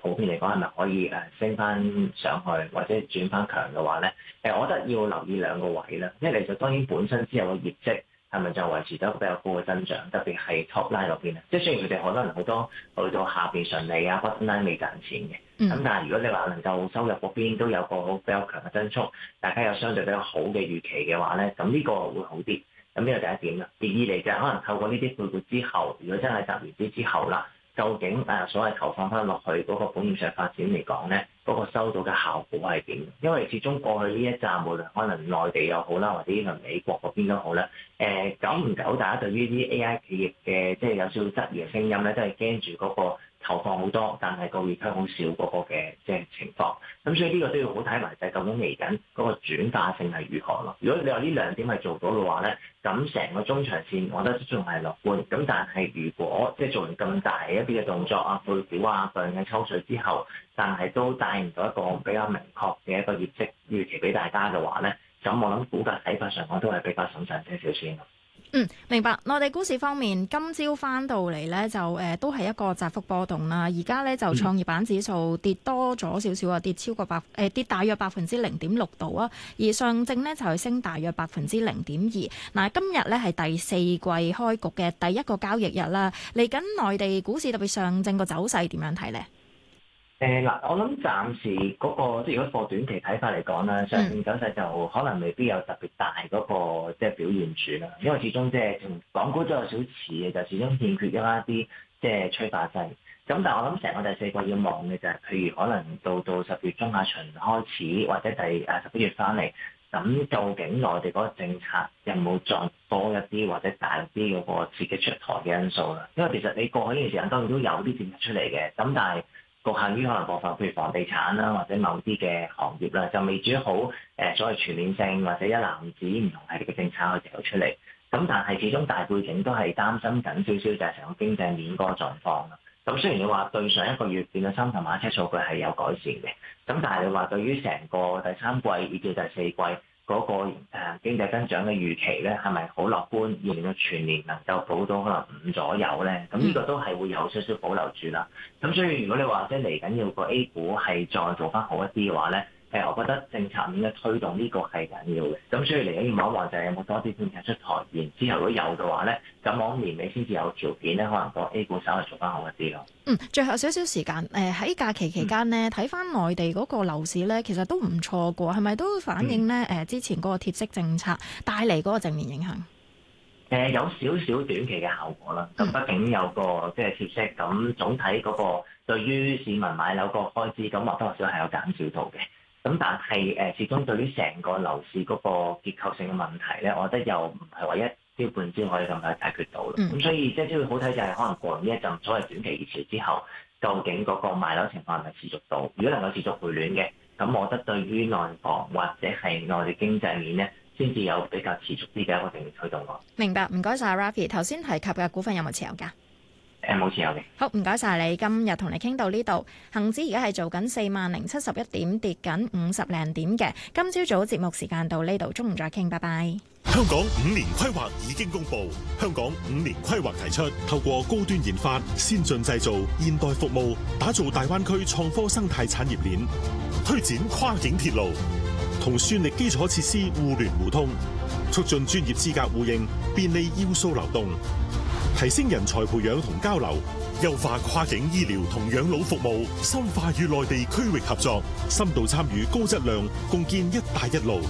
普遍嚟講係咪可以升翻上去或者轉翻強嘅話咧？我覺得要留意兩個位啦。因為其實當然本身之後嘅業績係咪就維持得比較高嘅增長，特別係 top line 嗰邊啊。即係雖然佢哋可能好多去到下邊順利啊，bottom line 未賺錢嘅。咁但係如果你話能夠收入嗰邊都有個好比較強嘅增速，大家有相對比較好嘅預期嘅話咧，咁呢個會好啲。咁呢個第一點啦。第二嚟就係可能透過呢啲配股之後，如果真係集完資之後啦，究竟所謂投放翻落去嗰個保險上發展嚟講咧，嗰個收到嘅效果係點？因為始終過去呢一站，無論可能內地又好啦，或者可能美國嗰邊都好啦，久唔久大家對於啲 AI 企業嘅即係有少少質疑嘅聲音咧，都係驚住嗰個投放好多，但係個 return 好少嗰個嘅即係情況。咁所以呢個都要好睇埋，就係究竟嚟緊嗰個轉化性係如何咯？如果你話呢兩點係做到嘅話咧，咁成個中長線我覺得仲係樂觀。咁但係如果即係做完咁大一啲嘅動作啊、配股啊、各樣嘅抽水之後，但係都帶唔到一個比較明確嘅一個業績預期俾大家嘅話咧，咁我諗股價睇法上我都係比較審慎少少先咯。 明白。內地股市方面，今朝翻到嚟咧就都係一個窄幅波動啦。而家咧就創業板指數跌多咗少少啊，跌超過跌大約0.6%度啊。而上證咧就係升大約0.2%。嗱，今日咧係第四季開局嘅第一個交易日啦。嚟緊內地股市特別上證個走勢點樣睇咧？ 我諗暫時嗰個即係如果個短期睇法嚟講啦，上證走勢就可能未必有特別大嗰個即係表現住啦，因為始終即係同港股都有少似嘅，就始終欠缺一啲即係催化劑。咁但係我諗成個第四季要望嘅就係，譬如可能到10月中下旬開始，或者11月翻嚟，咁究竟內地嗰個政策有冇再多一啲或者大啲嗰個刺激出台嘅因素啦？因為其實你過去呢段時間當然都有啲政策出嚟嘅，咁但係局限於可能部分，譬如房地產啦，或者某啲嘅行業啦，就未至於好所謂全面性或者一籃子唔同系列嘅政策去走出嚟。咁但係始終大背景都係擔心緊少少，就係成個經濟面嗰個狀況啦。咁雖然你話對上一個月見到三頭馬車數據係有改善嘅，咁但係你話對於成個第三季以至第四季嗰個經濟增長嘅預期咧，係咪好樂觀？要令到全年能夠保到可能5左右咧？咁呢個都係會有少少保留住啦。咁所以如果你話即係嚟緊要個 A 股係再做翻好一啲嘅話咧，我覺得政策面嘅推動呢個係緊要嘅。咁所以嚟緊要望一望就係有冇多啲政策出台，然之後如果有嘅話咧，咁往年尾先至有條件咧，可能個 A 股稍微做翻好一啲咯。 最後少少時間，喺假期期間呢，睇翻內地嗰個樓市咧，其實都唔錯嘅，係咪都反映咧之前嗰個貼息政策帶嚟嗰個正面影響？ 有少少短期嘅效果啦。咁畢竟有個即係貼息，咁總體嗰個對於市民買樓個開支，咁或多或少係有減少到嘅。咁但係始終對於成個樓市嗰個結構性嘅問題咧，我覺得又唔係話一朝半朝可以咁快解決到啦。咁所以即係好睇就係可能過完呢一陣所謂短期熱潮之後，究竟嗰個賣樓情況係咪持續到？如果能夠持續回暖嘅，咁我覺得對於內房或者係內地經濟面咧，先至有比較持續啲嘅一個正面推動咯。 明白，唔該晒 Rafi。頭先提及嘅股份有冇持有㗎？ 冇持有嘅。 好，唔該晒你。今日同你傾到呢度，恒指而家係做緊40,071點，跌緊50零點嘅。今朝早節目時間到呢度，中午再傾，拜拜。 香港5年規劃已經公布，香港5年規劃提出透過高端研發、先進製造、現代服務，打造大灣區創科生態產業鏈，推展跨境鐵路同算力基礎設施互聯互通，促進專業資格互認，便利要素流動，提升人才培養同交流，優化跨境醫療同養老服務，深化與內地區域合作，深度參與高質量共建一帶一路。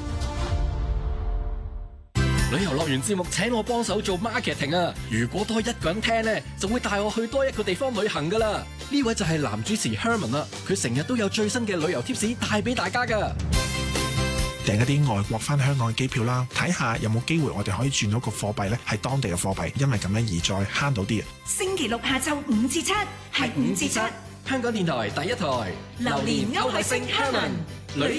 旅遊樂園節目請我幫手做 marketing 啊！如果多一個人聽呢，就會帶我去多一個地方旅行噶啦。呢位就係男主持 Herman 啦，佢成日都有最新嘅旅遊貼士帶俾大家噶。 訂一啲外國返香港嘅機票啦，睇下有冇機會我哋可以轉到個貨幣呢係當地嘅貨幣，因為咁樣而再慳到啲。 星期六下晝5至7係5至7， 香港電台第一台， 榴蓮歐海星 Herman 旅遊